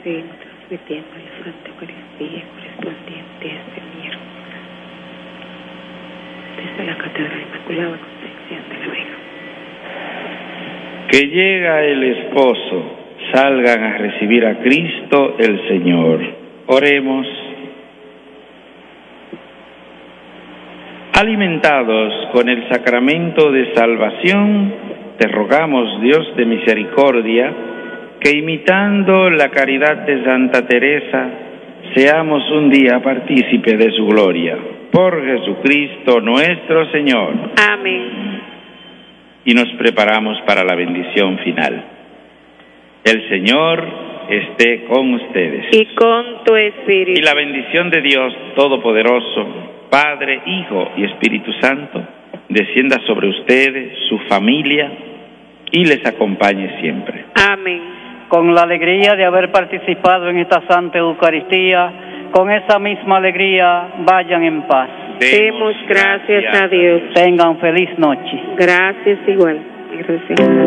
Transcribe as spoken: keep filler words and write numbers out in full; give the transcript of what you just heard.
seguir transmitiendo la Santa Eucaristía correspondiente a este miércoles desde la Catedral Inmaculada Concepción de la Vega. Que llega el esposo, salgan a recibir a Cristo el Señor. Oremos. Alimentados con el sacramento de salvación, te rogamos, Dios de misericordia, que imitando la caridad de Santa Teresa, seamos un día partícipe de su gloria. Por Jesucristo nuestro Señor. Amén. Y nos preparamos para la bendición final. El Señor esté con ustedes. Y con tu espíritu. Y la bendición de Dios Todopoderoso, Padre, Hijo y Espíritu Santo, descienda sobre ustedes, su familia, y les acompañe siempre. Amén. Con la alegría de haber participado en esta Santa Eucaristía, con esa misma alegría, vayan en paz. Demos gracias a Dios. Tengan feliz noche. Gracias igual. Gracias.